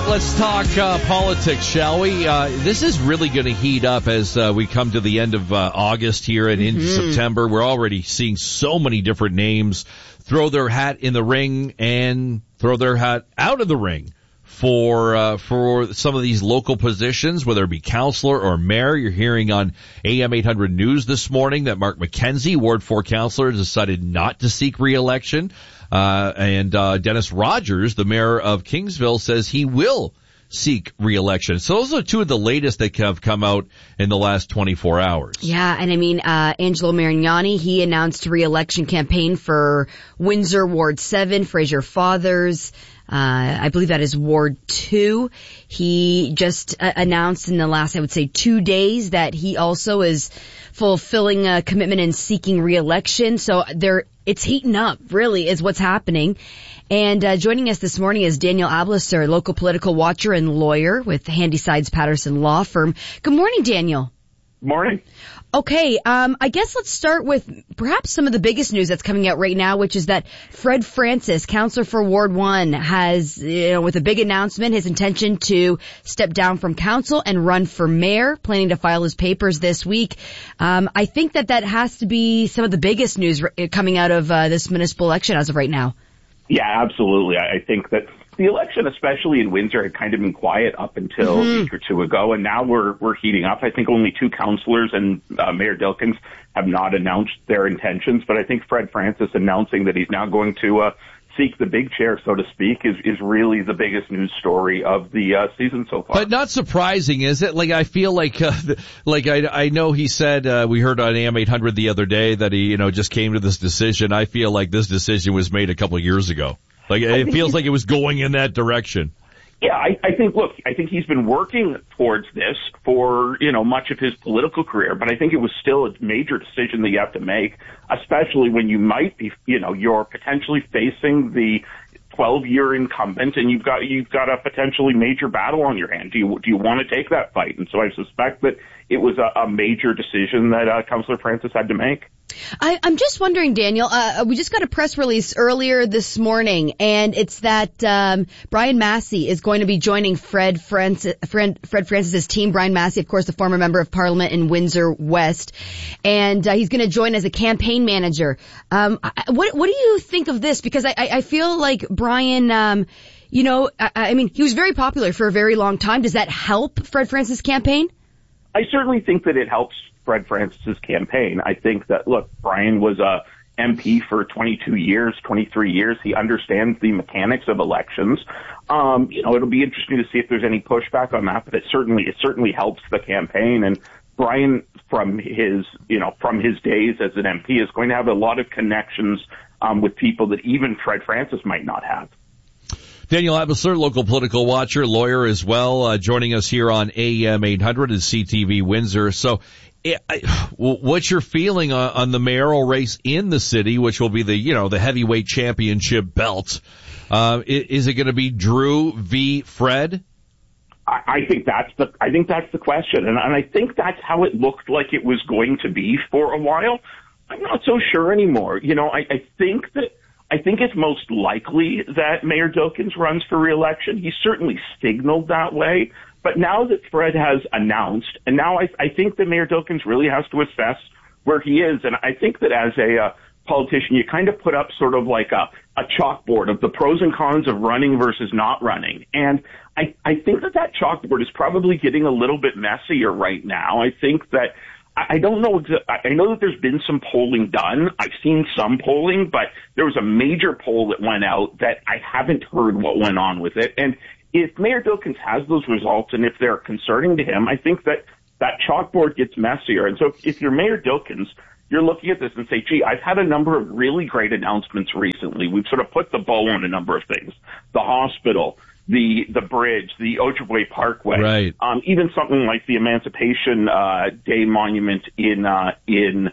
let's talk politics, shall we? This is really going to heat up as we come to the end of August here and into September. We're already seeing so many different names throw their hat in the ring and throw their hat out of the ring for some of these local positions, whether it be councillor or mayor. You're hearing on AM 800 News this morning that Mark McKenzie, Ward 4 councillor, decided not to seek re-election. And Dennis Rogers, the mayor of Kingsville, says he will seek re-election. So those are two of the latest that have come out in the last 24 hours. Yeah, and I mean, Angelo Marignani, he announced a re-election campaign for Windsor Ward 7, Fraser Fathers. I believe that is Ward 2. He just announced in the last, I would say, 2 days that he also is fulfilling a commitment and seeking re-election. So it's heating up, really, is what's happening. And joining us this morning is Daniel Ablisser, local political watcher and lawyer with Handysides Patterson Law Firm. Good morning, Daniel. Morning. Okay, I guess let's start with perhaps some of the biggest news that's coming out right now, which is that Fred Francis, councillor for Ward 1, has, with a big announcement, his intention to step down from council and run for mayor, planning to file his papers this week. I think that has to be some of the biggest news coming out of this municipal election as of right now. Yeah, absolutely. I think that the election, especially in Windsor, had kind of been quiet up until a week or two ago, and now we're heating up. I think only two councillors and Mayor Dilkens have not announced their intentions, but I think Fred Francis announcing that he's now going to seek the big chair, so to speak, is really the biggest news story of the season so far. But not surprising, is it? Like, I feel like I know he said, we heard on AM 800 the other day that he, just came to this decision. I feel like this decision was made a couple of years ago. Like, it feels like it was going in that direction. Yeah, I think he's been working towards this for, much of his political career, but I think it was still a major decision that you have to make, especially when you might be, you're potentially facing the 12-year incumbent and you've got a potentially major battle on your hand. Do you want to take that fight? And so I suspect that it was a major decision that Councillor Francis had to make. I'm just wondering, Daniel, we just got a press release earlier this morning, and it's that Brian Massey is going to be joining Fred Francis's team. Brian Massey, of course, the former member of Parliament in Windsor West, and he's going to join as a campaign manager. What do you think of this? Because I feel like Brian, he was very popular for a very long time. Does that help Fred Francis' campaign? I certainly think that it helps Fred Francis's campaign. I think that, look, Brian was a MP for 22 years, 23 years. He understands the mechanics of elections. It'll be interesting to see if there's any pushback on that, but it certainly helps the campaign. And Brian, from his days as an MP, is going to have a lot of connections with people that even Fred Francis might not have. Daniel Ablisser, local political watcher, lawyer as well, joining us here on AM 800 and CTV Windsor. So, what's your feeling on the mayoral race in the city, which will be the heavyweight championship belt? Is it going to be Drew v. Fred? I think that's the question, and I think that's how it looked like it was going to be for a while. I'm not so sure anymore. I think it's most likely that Mayor Dilkens runs for re-election. He certainly signaled that way. But now that Fred has announced, and now I think that Mayor Dilkens really has to assess where he is. And I think that as a politician, you kind of put up sort of like a chalkboard of the pros and cons of running versus not running. And I think that chalkboard is probably getting a little bit messier right now. I think that I don't know. I know that there's been some polling done. I've seen some polling, but there was a major poll that went out that I haven't heard what went on with it. And if Mayor Dilkens has those results and if they're concerning to him, I think that chalkboard gets messier. And so if you're Mayor Dilkens, you're looking at this and say, gee, I've had a number of really great announcements recently. We've sort of put the bow on a number of things. The hospital, the bridge, the Ojibwe Parkway, right. Even something like the Emancipation Day monument in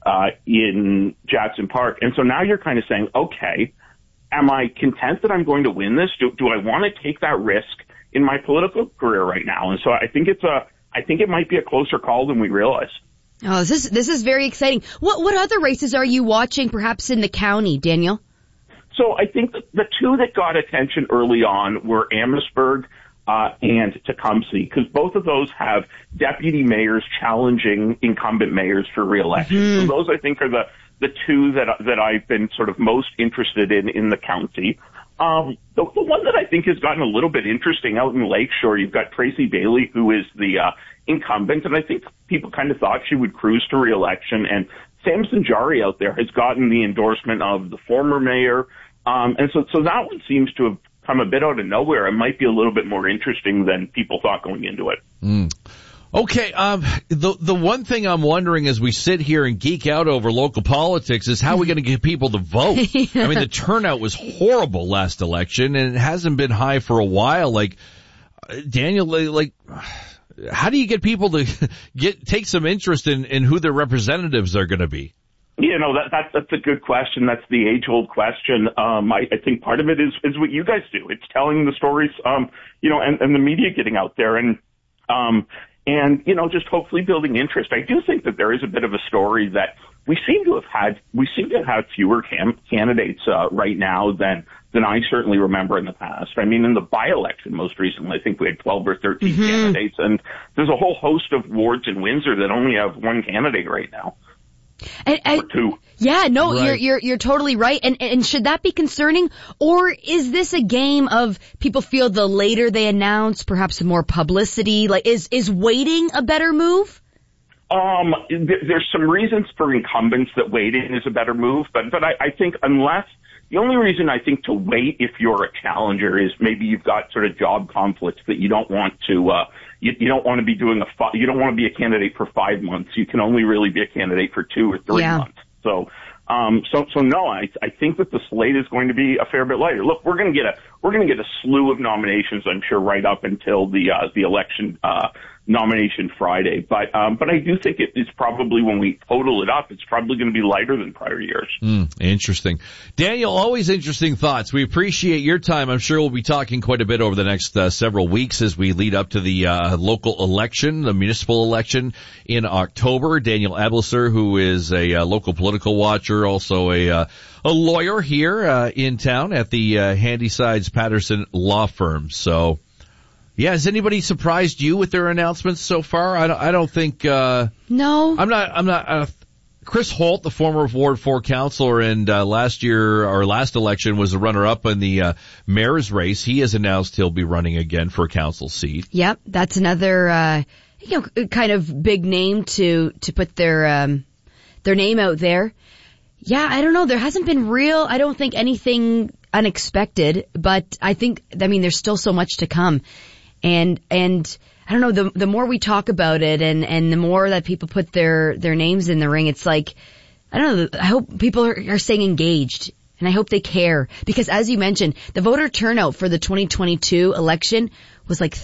Jackson Park. And so now you're kind of saying, okay, am I content that I'm going to win this? Do I want to take that risk in my political career right now? And so I think it might be a closer call than we realize. Oh, this is very exciting. What other races are you watching, perhaps in the county, Daniel? So I think the two that got attention early on were Amherstburg and Tecumseh, because both of those have deputy mayors challenging incumbent mayors for re-election. So those, I think, are the two that I've been sort of most interested in the county. The one that I think has gotten a little bit interesting out in Lakeshore, you've got Tracy Bailey, who is the incumbent, and I think people kind of thought she would cruise to re-election, and Samson Jari out there has gotten the endorsement of the former mayor, and so that one seems to have come a bit out of nowhere. It might be a little bit more interesting than people thought going into it. Okay, the one thing I'm wondering as we sit here and geek out over local politics is how are we going to get people to vote? I mean, the turnout was horrible last election, and it hasn't been high for a while. Like, Daniel, like, how do you get people to take some interest in who their representatives are going to be? You know, that's a good question. That's the age-old question. I think part of it is what you guys do. It's telling the stories, you know, and the media getting out there and, you know, just hopefully building interest. I do think that there is a bit of a story that we seem to have fewer candidates, right now than I certainly remember in the past. I mean, in the by-election most recently, I think we had 12 or 13 candidates, and there's a whole host of wards in Windsor that only have one candidate right now. Or two. Yeah, no, right. You're totally right. And should that be concerning? Or is this a game of people feel the later they announce, perhaps more publicity? Like, is waiting a better move? There's some reasons for incumbents that waiting is a better move, but I think the only reason I think to wait if you're a challenger is maybe you've got sort of job conflicts that you don't want to, you don't want to be doing you don't want to be a candidate for 5 months. You can only really be a candidate for 2 or 3 months. So no, I think that the slate is going to be a fair bit lighter. Look, we're going to get a slew of nominations, I'm sure, right up until the election, nomination Friday. But I do think it's probably, when we total it up, it's probably going to be lighter than prior years. Interesting. Daniel, always interesting thoughts. We appreciate your time. I'm sure we'll be talking quite a bit over the next several weeks as we lead up to the local election, the municipal election in October. Daniel Ablisser, who is a local political watcher, also a lawyer here in town at the Handysides Patterson Law Firm. So, yeah, has anybody surprised you with their announcements so far? I don't think. No, I'm not. Chris Holt, the former Ward 4 councillor, and last election was a runner-up in the mayor's race. He has announced he'll be running again for a council seat. Yep, that's another kind of big name to put their name out there. Yeah, I don't know. There hasn't been I don't think anything unexpected, but I mean, there's still so much to come. And I don't know, the more we talk about it and the more that people put their names in the ring, it's like, I don't know, I hope people are staying engaged and I hope they care, because as you mentioned, the voter turnout for the 2022 election was like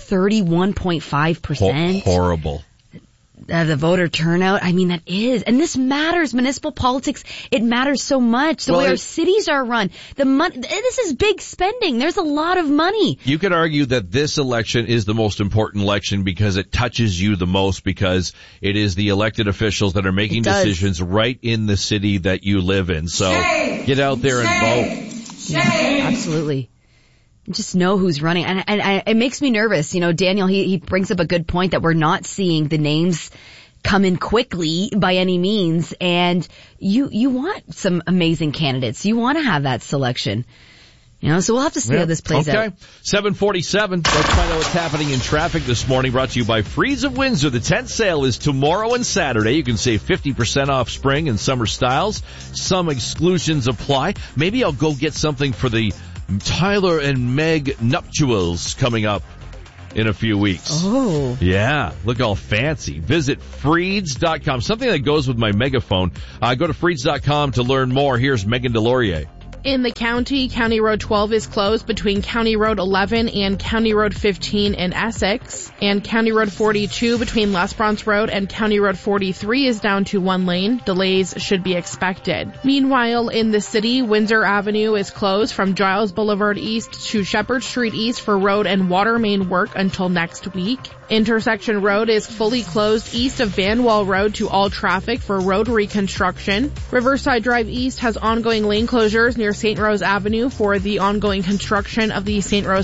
31.5%. Horrible. The voter turnout. I mean, that is, and this matters. Municipal politics, it matters so much. The way our cities are run, the money. This is big spending. There's a lot of money. You could argue that this election is the most important election because it touches you the most, because it is the elected officials that are making decisions right in the city that you live in. So get out there and vote. Yeah, absolutely. Just know who's running. And it makes me nervous. You know, Daniel, he brings up a good point that we're not seeing the names come in quickly by any means. And you want some amazing candidates. You want to have that selection. You know, so we'll have to see how this plays out. 7:47. Let's find out what's happening in traffic this morning. Brought to you by Frieds of Windsor. The tent sale is tomorrow and Saturday. You can save 50% off spring and summer styles. Some exclusions apply. Maybe I'll go get something for the Tyler and Meg nuptials coming up in a few weeks. Oh. Yeah, look all fancy. Visit Frieds.com. Something that goes with my megaphone. Go to Frieds.com to learn more. Here's Megan Delorier. In the county, County Road 12 is closed between County Road 11 and County Road 15 in Essex. And County Road 42 between Lesbronce Road and County Road 43 is down to 1 lane. Delays should be expected. Meanwhile, in the city, Windsor Avenue is closed from Giles Boulevard East to Shepherd Street East for road and water main work until next week. Intersection Road is fully closed east of Banwell Road to all traffic for road reconstruction. Riverside Drive East has ongoing lane closures near St. Rose Avenue for the ongoing construction of the St. Rose